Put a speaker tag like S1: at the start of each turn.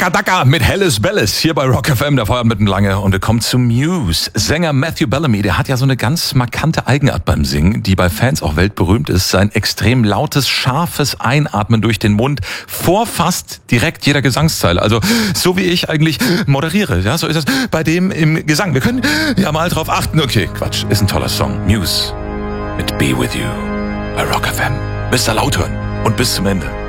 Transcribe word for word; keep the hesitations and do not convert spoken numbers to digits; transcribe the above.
S1: Daka Daka mit Helles Belles hier bei Rock F M, der Feierabend mitten lange. Und wir kommen zu Muse. Sänger Matthew Bellamy, der hat ja so eine ganz markante Eigenart beim Singen, die bei Fans auch weltberühmt ist. Sein extrem lautes, scharfes Einatmen durch den Mund vor fast direkt jeder Gesangszeile. Also so wie ich eigentlich moderiere, ja, so ist es bei dem im Gesang. Wir können ja mal drauf achten. Okay, Quatsch, ist ein toller Song. Muse mit Be With You bei Rock F M. Müsst ihr laut hören und bis zum Ende.